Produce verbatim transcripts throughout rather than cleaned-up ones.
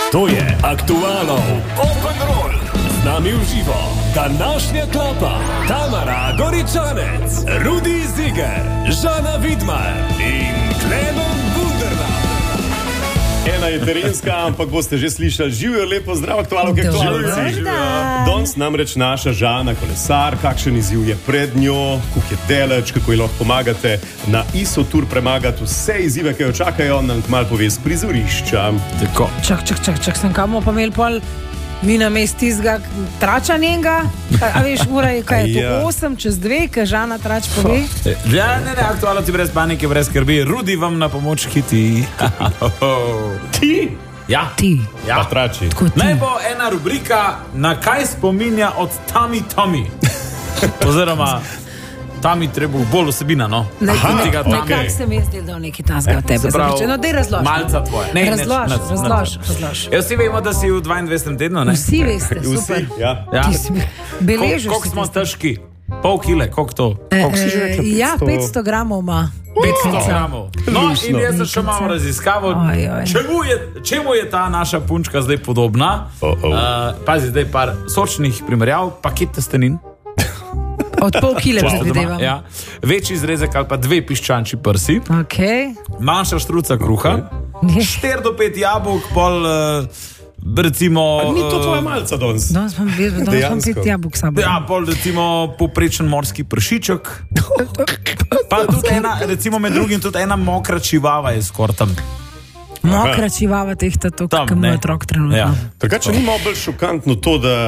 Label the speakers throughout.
Speaker 1: To je aktualno Open Roll. Z nami v živo današnja klapa Tamara Goričanec, Rudi Ziger, Žana Vidmar in Klemen Bunderla. Ena je terenska, ampak boste že slišali. Živijo, lepo zdrav, aktualno, kaj klavci. Danes namreč naša Žana kolesar, kakšen izziv je pred njo, kako je deleč, kako ji lahko pomagate na Isotur premagati vse izzive, ki jo čakajo, nam kmalu pove z prizorišča.
Speaker 2: Tako. Čak, čak, čak, čak, sem kamo pa imel pol mi na mest tizga trača njenga, a veš, ura je, kaj je to, ja. osem čez dve, kaj Žana trač pove.
Speaker 3: Ja, ne, ne, aktualno ti brez panike, brez skrbi, Rudi vam na pomoč hiti.
Speaker 1: Ti?
Speaker 3: Ja.
Speaker 2: Ti.
Speaker 3: Ja.
Speaker 1: Pa trači.
Speaker 3: Naj bo ena rubrika, na kaj spominja od Tami Tomi. Oziroma, Tami treba bolj osebina, no.
Speaker 2: Nekak se mi je zdel, da v neki tasga od tebe zapriče. No, dej razlož.
Speaker 3: Malca tvoje. Ne,
Speaker 2: razlož,
Speaker 3: neč,
Speaker 2: razlož, razlož.
Speaker 3: Ja, vsi vemo, da si v dvaindvajsetem tednu, ne?
Speaker 2: Vsi veste, super.
Speaker 1: Vsi, ja.
Speaker 3: Ja.
Speaker 2: Ti si beležiš.
Speaker 3: Koliko smo težki? Pol kile, koliko to?
Speaker 2: Koliko si že rekla? Ja, petsto gramov ima.
Speaker 3: petsto gramov. No, in jaz sem še malo raziskavo, čemu je, čemu je ta naša punčka zdaj podobna.
Speaker 1: Oh, oh.
Speaker 3: Uh, pazi, zdaj par sočnih primerjav, paket testenin.
Speaker 2: Od pol kile predvidevam.
Speaker 3: Ja. Večji zrezek ali pa dve piščančji prsi.
Speaker 2: Okay.
Speaker 3: Manjša štruca kruha.
Speaker 2: Okay.
Speaker 3: Štir do pet jabolk, pol uh, recimo...
Speaker 1: A ni to tvoja malca danes?
Speaker 2: Danes imam pet jabolk sabo.
Speaker 3: Ja, pol recimo poprečen morski pršiček. Pa tudi ena, recimo med drugim tudi ena mokra čivava je skor tam.
Speaker 2: Mokra čivava tehta to, kakam moj otrok trenutno.
Speaker 3: Ja.
Speaker 1: Drugače ni malo bolj šokantno to, da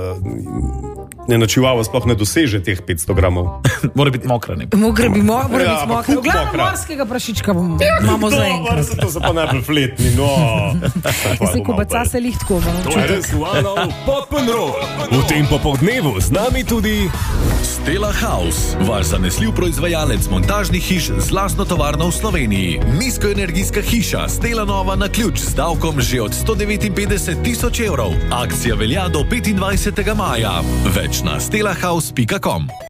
Speaker 1: ena čivava sploh ne doseže teh petsto gramov.
Speaker 3: Mora biti mokra, ne?
Speaker 2: Mokra bi mo mora
Speaker 3: ja,
Speaker 2: biti mokra. V glavnem morskega prašička bomo, imamo za enkrat.
Speaker 1: To, to so pa najbolj fletni, no.
Speaker 2: Jaz se kubaca se lihtko.
Speaker 1: To je res ualo Open Roll. V tem popoldnevu z nami tudi
Speaker 4: Stella House, vaš zanesljiv proizvajalec montažnih hiš z lastno tovarno v Sloveniji. Nizkoenergijska hiša Stella Nova na ključ z davkom že od sto devetinpetdeset tisoč evrov. Akcija velja do petindvajsetega maja. Več na stella house pika com.